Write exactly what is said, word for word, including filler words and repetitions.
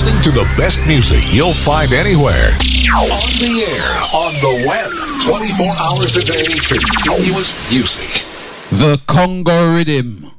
listening to the best music you'll find anywhere. On the air, on the web, twenty-four hours a day, continuous music. The Congo Rhythm.